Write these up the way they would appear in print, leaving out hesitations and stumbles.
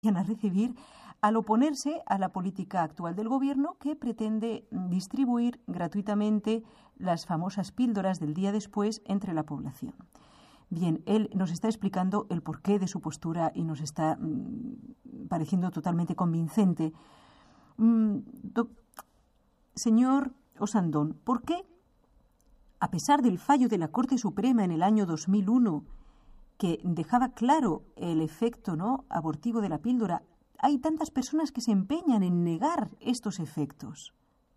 a recibir al oponerse a la política actual del Gobierno que pretende distribuir gratuitamente las famosas píldoras del día después entre la población. Bien, él nos está explicando el porqué de su postura y nos está pareciendo totalmente convincente. Señor Osandón, ¿por qué, a pesar del fallo de la Corte Suprema en el año 2001, que dejaba claro el efecto, ¿no?, abortivo de la píldora, hay tantas personas que se empeñan en negar estos efectos?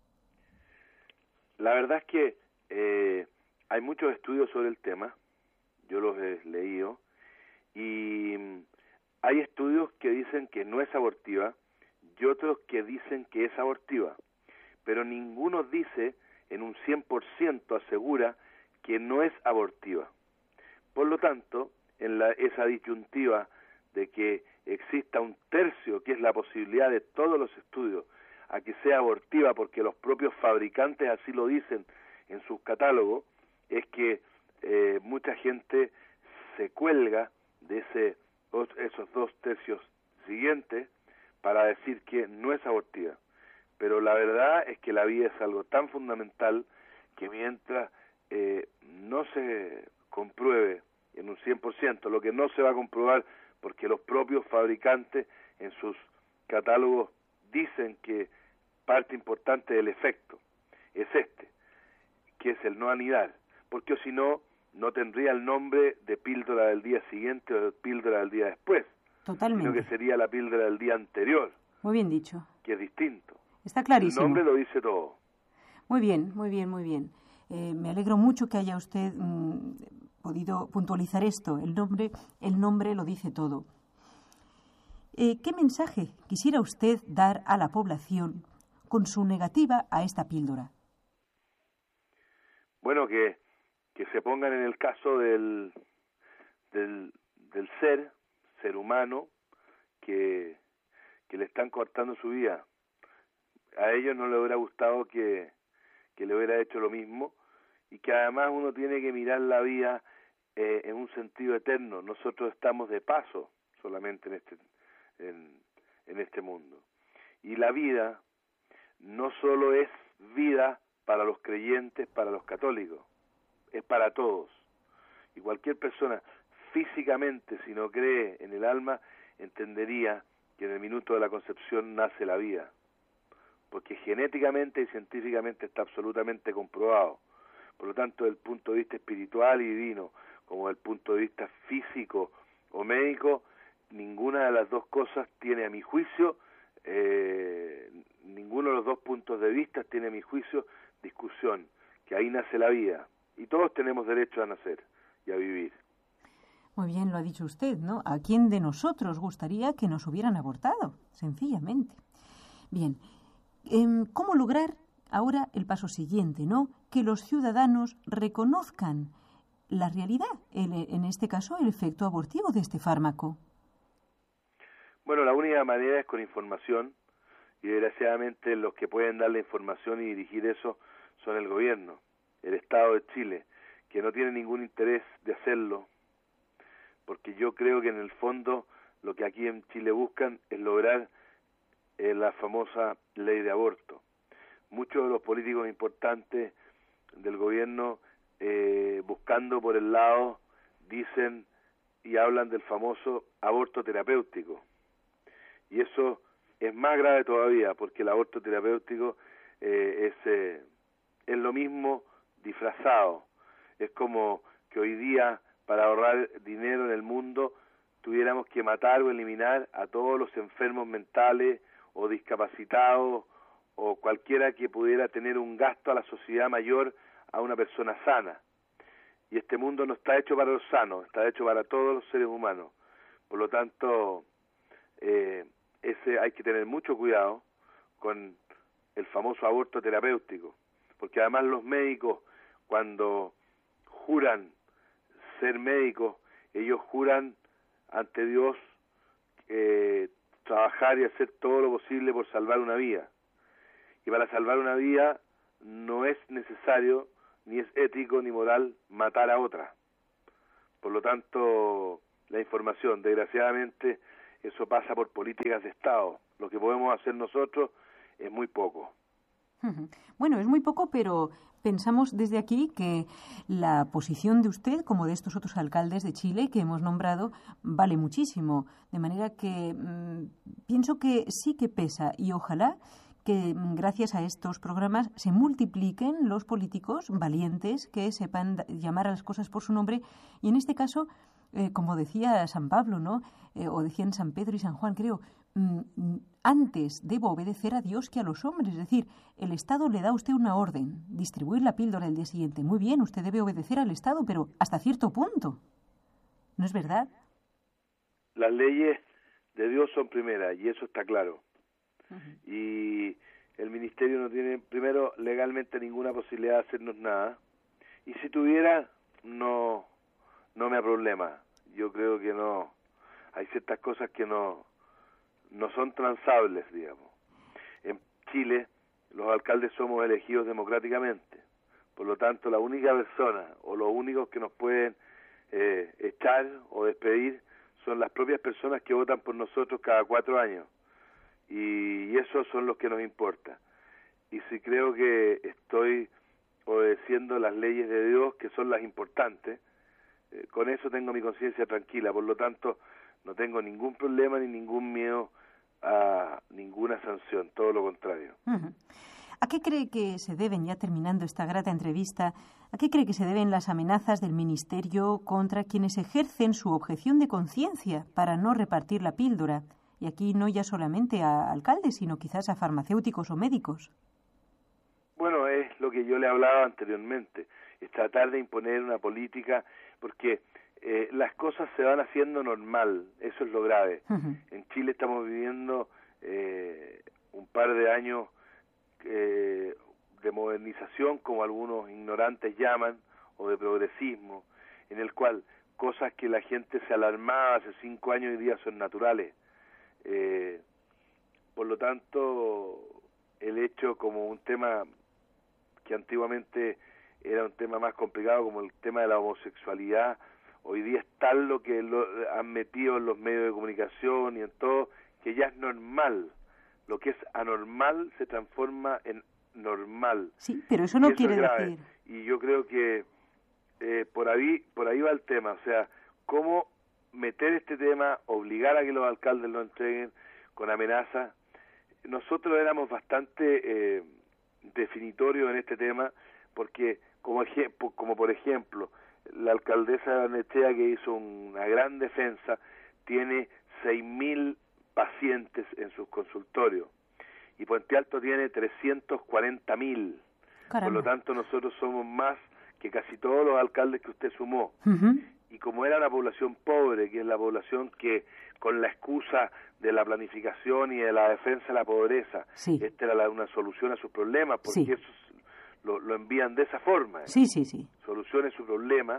La verdad es que hay muchos estudios sobre el tema, yo los he leído, y hay estudios que dicen que no es abortiva y otros que dicen que es abortiva, pero ninguno dice en un 100% asegura que no es abortiva. Por lo tanto, en esa disyuntiva de que exista un tercio, que es la posibilidad de todos los estudios, a que sea abortiva porque los propios fabricantes así lo dicen en sus catálogos, es que mucha gente se cuelga de esos 2 tercios siguientes para decir que no es abortiva. Pero la verdad es que la vida es algo tan fundamental que mientras no se compruebe en un 100%, lo que no se va a comprobar porque los propios fabricantes en sus catálogos dicen que parte importante del efecto es que es el no anidar, porque si no, no tendría el nombre de píldora del día siguiente o de píldora del día después. Totalmente. Sino que sería la píldora del día anterior. Muy bien dicho. Que es distinto. Está clarísimo. El nombre lo dice todo. Muy bien, muy bien, muy bien. Me alegro mucho que haya usted podido puntualizar esto. El nombre lo dice todo. ¿Qué mensaje quisiera usted dar a la población con su negativa a esta píldora? Bueno, que se pongan en el caso del ser humano, que le están cortando su vida. A ellos no les hubiera gustado que le hubiera hecho lo mismo, y que además uno tiene que mirar la vida en un sentido eterno. Nosotros estamos de paso solamente en este mundo. Y la vida no solo es vida para los creyentes, para los católicos, es para todos. Y cualquier persona físicamente, si no cree en el alma, entendería que en el minuto de la concepción nace la vida, porque genéticamente y científicamente está absolutamente comprobado. Por lo tanto, desde el punto de vista espiritual y divino, como desde el punto de vista físico o médico, ninguna de las dos cosas tiene, a mi juicio, ninguno de los dos puntos de vista tiene, a mi juicio, discusión, que ahí nace la vida, y todos tenemos derecho a nacer y a vivir. Muy bien, lo ha dicho usted, ¿no? ¿A quién de nosotros gustaría que nos hubieran abortado? Sencillamente. Bien, ¿cómo lograr ahora el paso siguiente, ¿no? Que los ciudadanos reconozcan la realidad, en este caso el efecto abortivo de este fármaco. Bueno, la única manera es con información, y desgraciadamente los que pueden dar la información y dirigir eso son el gobierno, el Estado de Chile, que no tiene ningún interés de hacerlo, porque yo creo que en el fondo lo que aquí en Chile buscan es lograr la famosa ley de aborto. Muchos de los políticos importantes del gobierno, buscando por el lado, dicen y hablan del famoso aborto terapéutico. Y eso es más grave todavía, porque el aborto terapéutico es lo mismo disfrazado. Es como que hoy día, para ahorrar dinero en el mundo, tuviéramos que matar o eliminar a todos los enfermos mentales o discapacitados o cualquiera que pudiera tener un gasto a la sociedad mayor a una persona sana. Y este mundo no está hecho para los sanos, está hecho para todos los seres humanos. Por lo tanto, hay que tener mucho cuidado con el famoso aborto terapéutico, porque además los médicos, cuando juran ser médicos, ellos juran ante Dios trabajar y hacer todo lo posible por salvar una vida. Y para salvar una vida no es necesario, ni es ético ni moral matar a otra. Por lo tanto, la información, desgraciadamente, eso pasa por políticas de Estado. Lo que podemos hacer nosotros es muy poco. Bueno, es muy poco, pero pensamos desde aquí que la posición de usted, como de estos otros alcaldes de Chile que hemos nombrado, vale muchísimo. De manera que pienso que sí que pesa y ojalá que gracias a estos programas se multipliquen los políticos valientes que sepan llamar a las cosas por su nombre y en este caso, como decía San Pablo, ¿no? O decían San Pedro y San Juan, creo, antes debo obedecer a Dios que a los hombres. Es decir, el Estado le da a usted una orden, distribuir la píldora el día siguiente. Muy bien, usted debe obedecer al Estado, pero hasta cierto punto. ¿No es verdad? Las leyes de Dios son primeras y eso está claro. Y el ministerio no tiene, primero, legalmente ninguna posibilidad de hacernos nada. Y si tuviera, no me da problema. Yo creo que no. Hay ciertas cosas que no son transables, digamos. En Chile, los alcaldes somos elegidos democráticamente. Por lo tanto, la única persona o los únicos que nos pueden echar o despedir son las propias personas que votan por nosotros cada 4 años. Y esos son los que nos importa. Y si creo que estoy obedeciendo las leyes de Dios, que son las importantes, con eso tengo mi conciencia tranquila. Por lo tanto, no tengo ningún problema ni ningún miedo a ninguna sanción, todo lo contrario. ¿A qué cree que se deben, ya terminando esta grata entrevista, a qué cree que se deben las amenazas del Ministerio contra quienes ejercen su objeción de conciencia para no repartir la píldora? Y aquí no ya solamente a alcaldes, sino quizás a farmacéuticos o médicos. Bueno, es lo que yo le hablaba anteriormente, es tratar de imponer una política, porque las cosas se van haciendo normal, eso es lo grave. En Chile estamos viviendo un par de años de modernización, como algunos ignorantes llaman, o de progresismo, en el cual cosas que la gente se alarmaba hace 5 años hoy día son naturales. Por lo tanto, el hecho como un tema que antiguamente era un tema más complicado, como el tema de la homosexualidad, hoy día es tal lo que lo han metido en los medios de comunicación y en todo, que ya es normal. Lo que es anormal se transforma en normal. Sí, pero eso no quiere grave. decir. Y yo creo que por ahí va el tema, o sea, cómo meter este tema, obligar a que los alcaldes lo entreguen con amenazas. Nosotros éramos bastante definitorios en este tema, porque como por ejemplo, la alcaldesa de Barnechea, que hizo una gran defensa, tiene 6.000 pacientes en sus consultorios, y Puente Alto tiene 340.000. Por lo tanto, nosotros somos más que casi todos los alcaldes que usted sumó. Y como era una población pobre, que es la población que con la excusa de la planificación y de la defensa de la pobreza, esta era una solución a sus problemas, porque eso lo envían de esa forma. Solucione su problema.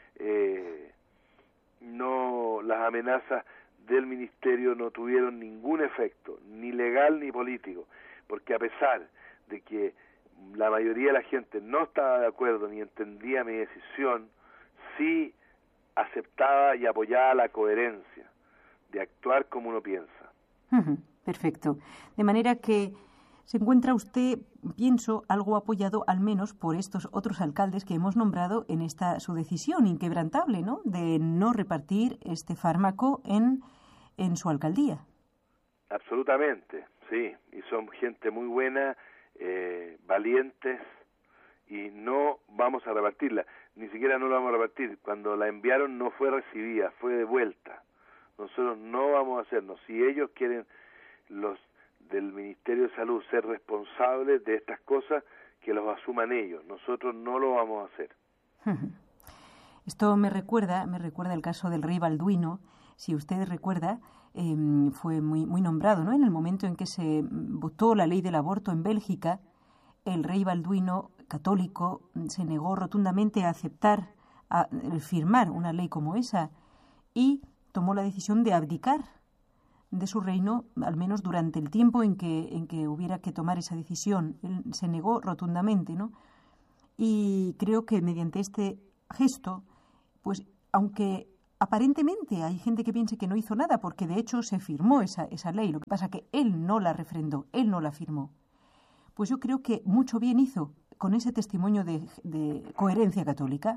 No, las amenazas del ministerio no tuvieron ningún efecto, ni legal ni político, porque a pesar de que la mayoría de la gente no estaba de acuerdo ni entendía mi decisión, sí aceptaba y apoyaba la coherencia de actuar como uno piensa. Perfecto. De manera que se encuentra usted, pienso, algo apoyado al menos por estos otros alcaldes que hemos nombrado en esta su decisión inquebrantable, ¿no?, de no repartir este fármaco en su alcaldía. Absolutamente, sí. Y son gente muy buena, valientes, y no vamos a repartirla. Ni siquiera no la vamos a repartir. Cuando la enviaron no fue recibida, fue devuelta. Nosotros no vamos a hacernos. Si ellos quieren, los del Ministerio de Salud, ser responsables de estas cosas, que los asuman ellos. Nosotros no lo vamos a hacer. Esto me recuerda el caso del rey Balduino. Si usted recuerda, fue muy nombrado, ¿no?, en el momento en que se votó la ley del aborto en Bélgica. El rey Balduino, católico, se negó rotundamente a aceptar, a firmar una ley como esa, y tomó la decisión de abdicar de su reino, al menos durante el tiempo en que hubiera que tomar esa decisión. Él se negó rotundamente, ¿no? Y creo que mediante este gesto, pues aunque aparentemente hay gente que piense que no hizo nada porque de hecho se firmó esa ley. Lo que pasa es que él no la refrendó, él no la firmó. Pues yo creo que mucho bien hizo con ese testimonio de coherencia católica.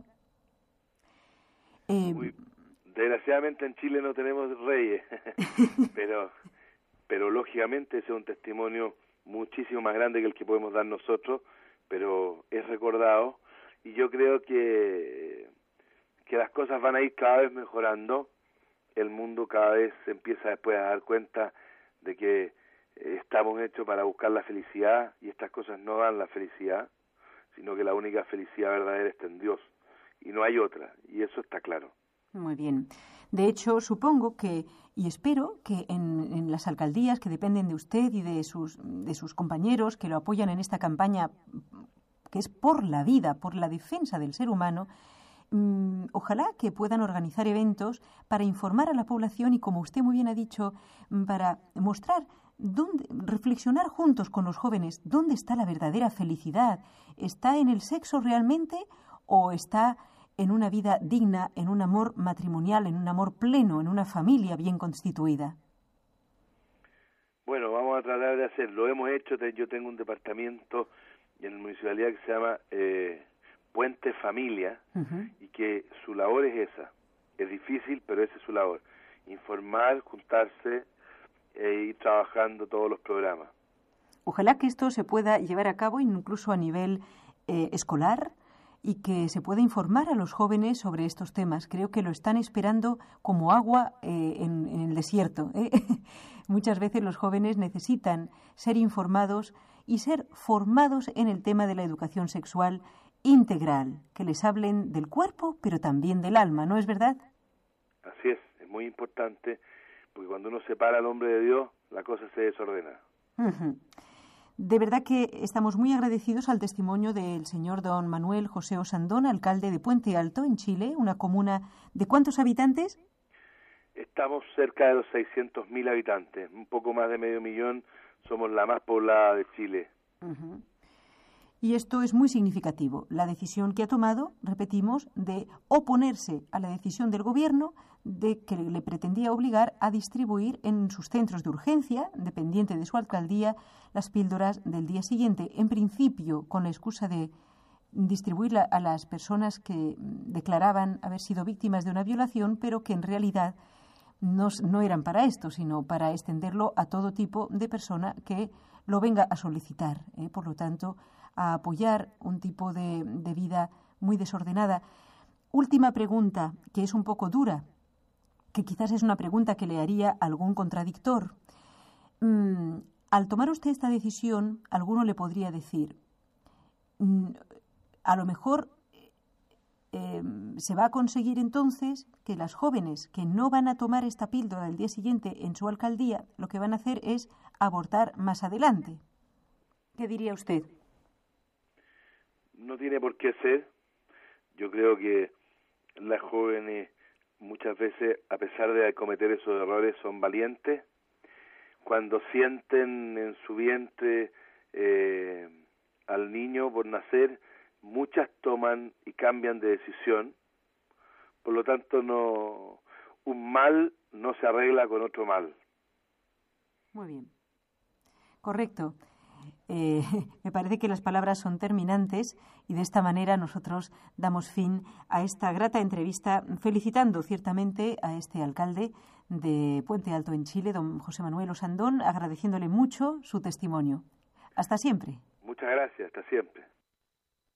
Desgraciadamente en Chile no tenemos reyes, pero lógicamente ese es un testimonio muchísimo más grande que el que podemos dar nosotros, pero es recordado, y yo creo que las cosas van a ir cada vez mejorando. El mundo cada vez se empieza después a dar cuenta de que estamos hechos para buscar la felicidad, y estas cosas no dan la felicidad, sino que la única felicidad verdadera está en Dios, y no hay otra, y eso está claro. Muy bien. De hecho, supongo que, y espero que en las alcaldías que dependen de usted y de sus compañeros que lo apoyan en esta campaña que es por la vida, por la defensa del ser humano, ojalá que puedan organizar eventos para informar a la población y, como usted muy bien ha dicho, para mostrar, reflexionar juntos con los jóvenes dónde está la verdadera felicidad. ¿Está en el sexo realmente o está en una vida digna, en un amor matrimonial, en un amor pleno, en una familia bien constituida? Bueno, vamos a tratar de hacerlo. Lo hemos hecho. Yo tengo un departamento en la municipalidad que se llama Puente Familia, y que su labor es esa. Es difícil, pero esa es su labor. Informar, juntarse e ir trabajando todos los programas. Ojalá que esto se pueda llevar a cabo incluso a nivel escolar, y que se pueda informar a los jóvenes sobre estos temas. Creo que lo están esperando como agua en el desierto. Muchas veces los jóvenes necesitan ser informados y ser formados en el tema de la educación sexual integral, que les hablen del cuerpo, pero también del alma, ¿no es verdad? Así es muy importante, porque cuando uno separa al hombre de Dios, la cosa se desordena. De verdad que estamos muy agradecidos al testimonio del señor don Manuel José Osandón, alcalde de Puente Alto, en Chile, una comuna de ¿cuántos habitantes? Estamos cerca de los 600.000 habitantes, un poco más de 500.000, somos la más poblada de Chile. Y esto es muy significativo, la decisión que ha tomado, repetimos, de oponerse a la decisión del gobierno de que le pretendía obligar a distribuir en sus centros de urgencia, dependiente de su alcaldía, las píldoras del día siguiente, en principio con la excusa de distribuirla a las personas que declaraban haber sido víctimas de una violación, pero que en realidad no eran para esto, sino para extenderlo a todo tipo de persona que lo venga a solicitar. Por lo tanto, a apoyar un tipo de vida muy desordenada. Última pregunta, que es un poco dura, que quizás es una pregunta que le haría a algún contradictor. Al tomar usted esta decisión, alguno le podría decir, a lo mejor se va a conseguir entonces que las jóvenes que no van a tomar esta píldora el día siguiente en su alcaldía, lo que van a hacer es abortar más adelante. ¿Qué diría usted? No tiene por qué ser. Yo creo que las jóvenes muchas veces, a pesar de cometer esos errores, son valientes. Cuando sienten en su vientre al niño por nacer, muchas toman y cambian de decisión. Por lo tanto, un mal no se arregla con otro mal. Muy bien. Correcto. Me parece que las palabras son terminantes y de esta manera nosotros damos fin a esta grata entrevista, felicitando ciertamente a este alcalde de Puente Alto en Chile, don José Manuel Osandón, agradeciéndole mucho su testimonio. Hasta siempre. Muchas gracias, hasta siempre.